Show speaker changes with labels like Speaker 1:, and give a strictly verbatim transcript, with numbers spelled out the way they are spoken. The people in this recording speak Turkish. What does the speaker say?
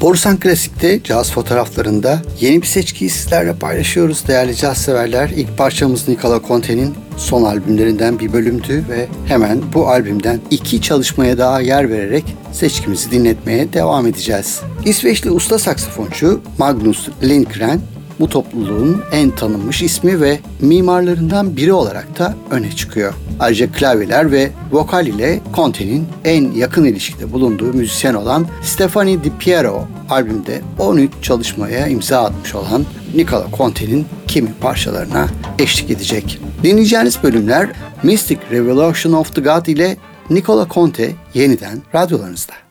Speaker 1: Borusan Klasik'te caz fotoğraflarında yeni bir seçkiyi sizlerle paylaşıyoruz değerli caz severler. İlk parçamız Nicola Conte'nin son albümlerinden bir bölümdü ve hemen bu albümden iki çalışmaya daha yer vererek seçkimizi dinletmeye devam edeceğiz. İsveçli usta saksafoncu Magnus Lindgren bu topluluğun en tanınmış ismi ve mimarlarından biri olarak da öne çıkıyor. Ayrıca klavyeler ve vokal ile Conte'nin en yakın ilişkide bulunduğu müzisyen olan Stefani Di Piero albümde on üç çalışmaya imza atmış olan Nicola Conte'nin kimi parçalarına eşlik edecek. Dinleyeceğiniz bölümler Mystic Revelation of the God ile Nicola Conte yeniden radyolarınızda.